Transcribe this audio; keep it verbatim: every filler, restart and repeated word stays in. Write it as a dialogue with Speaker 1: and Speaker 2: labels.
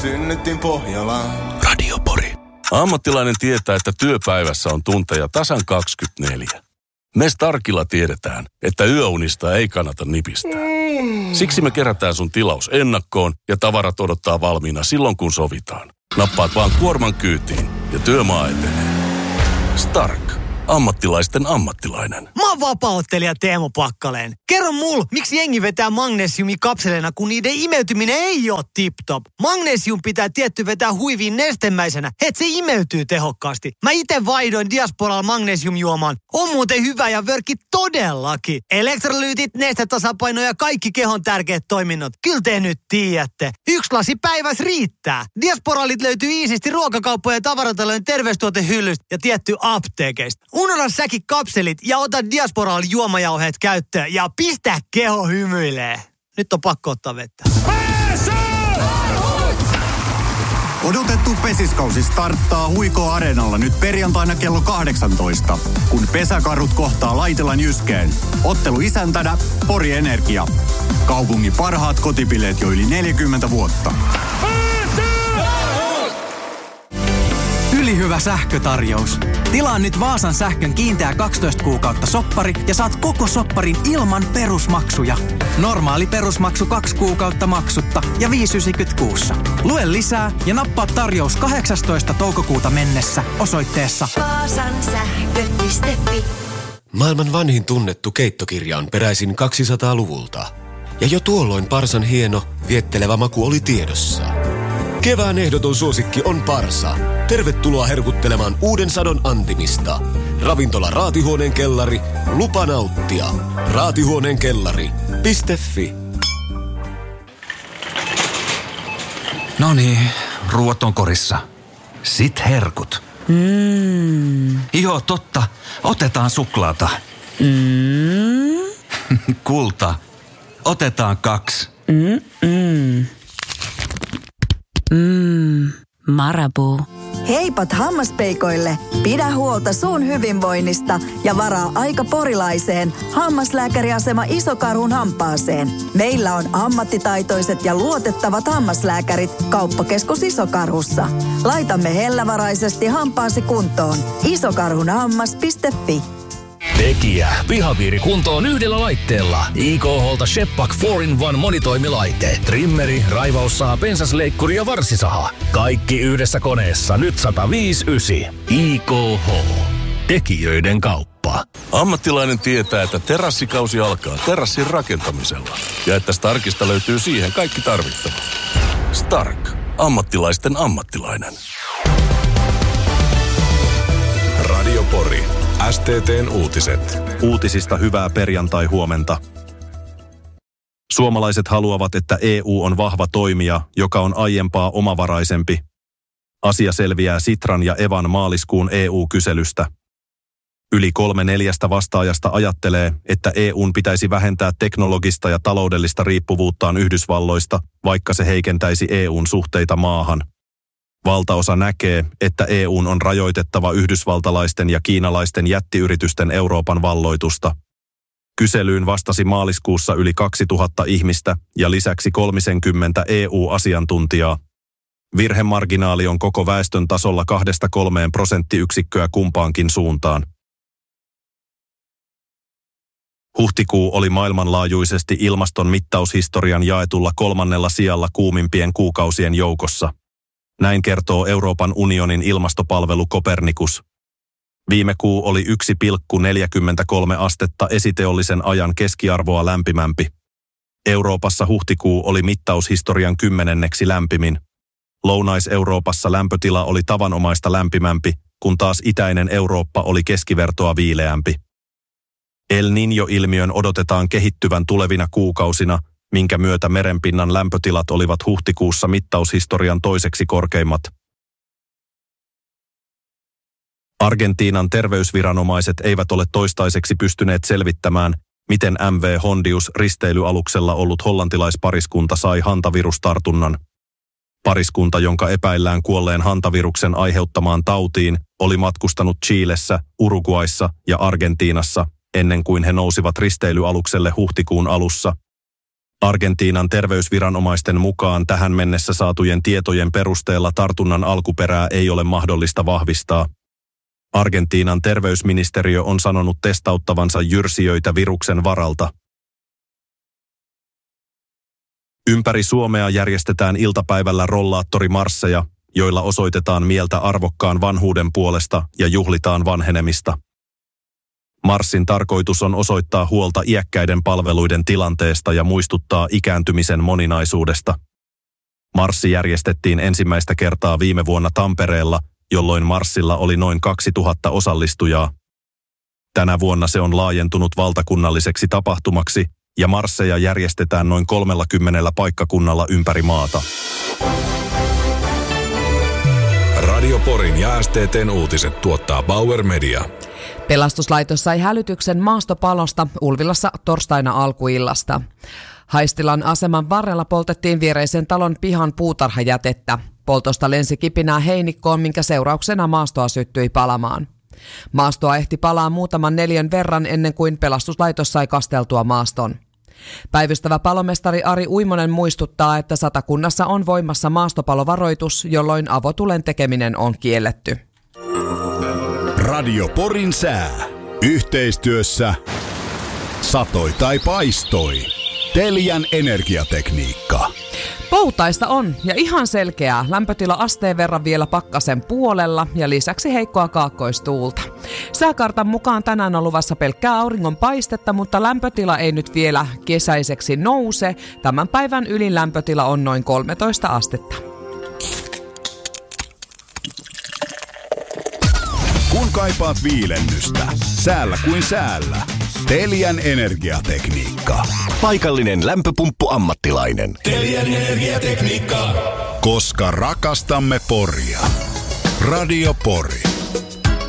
Speaker 1: synnyttiin Pohjolaan.
Speaker 2: Radiopori. Ammattilainen tietää, että työpäivässä on tunteja tasan kaksikymmentäneljä. Me Starkilla tiedetään, että yöunista ei kannata nipistää. Siksi me kerätään sun tilaus ennakkoon ja tavarat odottaa valmiina silloin, kun sovitaan. Nappaat vaan kuorman kyytiin ja työmaa etenee. Stark. Ammattilaisten ammattilainen.
Speaker 3: Mä oon vapaa-ottelija Teemu Pakkaleen. Kerro mul, miksi jengi vetää magnesiumikapseleina, kun niiden imeytyminen ei oo tip-top. Magnesium pitää tietty vetää huiviin nestemäisenä, et se imeytyy tehokkaasti. Mä ite vaihdoin Diasporalla magnesiumjuomaan. On muuten hyvä ja vörkki todellakin. Elektrolyytit, nestetasapaino ja kaikki kehon tärkeät toiminnot. Kyllä te nyt tiedätte. Yksi lasi päivässä riittää. Diasporalit löytyy iisisti ruokakauppojen ja tavaratalojen terveystuotehyllystä ja tietty apteekeista. Unohda säkin kapselit ja ota Diasporalla juomajauheet käyttöön ja pistä keho hymyilee. Nyt on pakko ottaa vettä.
Speaker 4: Odotettu pesiskausi starttaa Huiko Areenalla nyt perjantaina kello kahdeksantoista, kun pesäkarhut kohtaa Laitelan Jyskeen. Ottelu isäntänä Pori Energia. Kaupungin parhaat kotibileet jo yli neljäkymmentä vuotta.
Speaker 5: Ylihyvä sähkötarjous. Tilaa nyt Vaasan sähkön kiinteä kaksitoista kuukautta soppari ja saat koko sopparin ilman perusmaksuja. Normaali perusmaksu kaksi kuukautta maksutta ja viisi yhdeksänkymmentä kuussa. Lue lisää ja nappaa tarjous kahdeksastoista toukokuuta mennessä osoitteessa
Speaker 6: vaasan sähkö piste fi.
Speaker 7: Maailman vanhin tunnettu keittokirja on peräisin kaksisataaluvulta. Ja jo tuolloin parsan hieno, viettelevä maku oli tiedossa. Kevään ehdoton suosikki on parsa. Tervetuloa herkuttelemaan uuden sadon antimista. Ravintola Raatihuoneen kellari. Lupa nauttia. Raatihuoneen kellari piste fi.
Speaker 8: Noniin, ruuat on korissa. Sit herkut.
Speaker 6: Mm.
Speaker 8: Joo, totta. Otetaan suklaata.
Speaker 6: Mm.
Speaker 8: Kulta. Otetaan kaksi.
Speaker 6: Mm-mm. Mmm, Marabou.
Speaker 9: Heipat hammaspeikoille. Pidä huolta suun hyvinvoinnista ja varaa aika porilaiseen Hammaslääkäriasema Isokarhun hampaaseen. Meillä on ammattitaitoiset ja luotettavat hammaslääkärit Kauppakeskus Isokarhussa. Laitamme hellävaraisesti hampaasi kuntoon. isokarhunhammas piste fi.
Speaker 10: Tekijä. Pihapiiri kuntoon yhdellä laitteella. I K H:lta Shepak four in one monitoimilaite. Trimmeri, raivaussaha, pensasleikkuri ja varsisaha. Kaikki yhdessä koneessa. Nyt sata viisikymmentäyhdeksän. I K H. Tekijöiden kauppa.
Speaker 2: Ammattilainen tietää, että terassikausi alkaa terassin rakentamisella. Ja että Starkista löytyy siihen kaikki tarvittava. Stark. Ammattilaisten ammattilainen.
Speaker 11: Radiopori. S T T:n uutiset.
Speaker 12: Uutisista hyvää perjantai-huomenta. Suomalaiset haluavat, että E U on vahva toimija, joka on aiempaa omavaraisempi. Asia selviää Sitran ja Evan maaliskuun E U-kyselystä. Yli kolme neljästä vastaajasta ajattelee, että E U:n pitäisi vähentää teknologista ja taloudellista riippuvuuttaan Yhdysvalloista, vaikka se heikentäisi E U:n suhteita maahan. Valtaosa näkee, että E U:n on rajoitettava yhdysvaltalaisten ja kiinalaisten jättiyritysten Euroopan valloitusta. Kyselyyn vastasi maaliskuussa yli kaksituhatta ihmistä ja lisäksi kolmekymmentä E U-asiantuntijaa. Virhemarginaali on koko väestön tasolla kahdesta kolmeen prosenttiyksikköä kumpaankin suuntaan. Huhtikuu oli maailmanlaajuisesti ilmaston mittaushistorian jaetulla kolmannella sijalla kuumimpien kuukausien joukossa. Näin kertoo Euroopan unionin ilmastopalvelu Copernicus. Viime kuu oli yksi pilkku neljäkymmentäkolme astetta esiteollisen ajan keskiarvoa lämpimämpi. Euroopassa huhtikuu oli mittaushistorian kymmenenneksi lämpimin. Lounais-Euroopassa lämpötila oli tavanomaista lämpimämpi, kun taas itäinen Eurooppa oli keskivertoa viileämpi. El Niño-ilmiön odotetaan kehittyvän tulevina kuukausina, minkä myötä merenpinnan lämpötilat olivat huhtikuussa mittaushistorian toiseksi korkeimmat. Argentiinan terveysviranomaiset eivät ole toistaiseksi pystyneet selvittämään, miten M V Hondius-risteilyaluksella ollut hollantilaispariskunta sai hantavirustartunnan. Pariskunta, jonka epäillään kuolleen hantaviruksen aiheuttamaan tautiin, oli matkustanut Chilessä, Uruguayssa ja Argentiinassa, ennen kuin he nousivat risteilyalukselle huhtikuun alussa. Argentiinan terveysviranomaisten mukaan tähän mennessä saatujen tietojen perusteella tartunnan alkuperää ei ole mahdollista vahvistaa. Argentiinan terveysministeriö on sanonut testauttavansa jyrsijöitä viruksen varalta. Ympäri Suomea järjestetään iltapäivällä rollaattorimarsseja, joilla osoitetaan mieltä arvokkaan vanhuuden puolesta ja juhlitaan vanhenemista. Marssin tarkoitus on osoittaa huolta iäkkäiden palveluiden tilanteesta ja muistuttaa ikääntymisen moninaisuudesta. Marssi järjestettiin ensimmäistä kertaa viime vuonna Tampereella, jolloin marssilla oli noin kaksituhatta osallistujaa. Tänä vuonna se on laajentunut valtakunnalliseksi tapahtumaksi ja marsseja järjestetään noin kolmellakymmenellä paikkakunnalla ympäri maata.
Speaker 11: Radio Porin ja S T T:n uutiset tuottaa Bauer Media.
Speaker 1: Pelastuslaitos sai hälytyksen maastopalosta Ulvilassa torstaina alkuillasta. Haistilan aseman varrella poltettiin viereisen talon pihan puutarhajätettä. Poltosta lensi kipinää heinikkoon, minkä seurauksena maastoa syttyi palamaan. Maastoa ehti palaa muutaman neljän verran ennen kuin pelastuslaitos sai kasteltua maaston. Päivystävä palomestari Ari Uimonen muistuttaa, että Satakunnassa on voimassa maastopalovaroitus, jolloin avotulen tekeminen on kielletty.
Speaker 13: Radio Porin sää. Yhteistyössä satoi tai paistoi. Telian energiatekniikka.
Speaker 1: Poutaista on ja ihan selkeää. Lämpötila asteen verran vielä pakkasen puolella ja lisäksi heikkoa kaakkoistuulta. Sääkartan mukaan tänään on luvassa pelkkää auringon paistetta, mutta lämpötila ei nyt vielä kesäiseksi nouse. Tämän päivän ylin lämpötila on noin kolmetoista astetta.
Speaker 13: Kun kaipaat viilennystä, säällä kuin säällä. Telian energiatekniikka.
Speaker 14: Paikallinen lämpöpumppu-ammattilainen.
Speaker 13: Telian energiatekniikka. Koska rakastamme Poria. Radio Pori.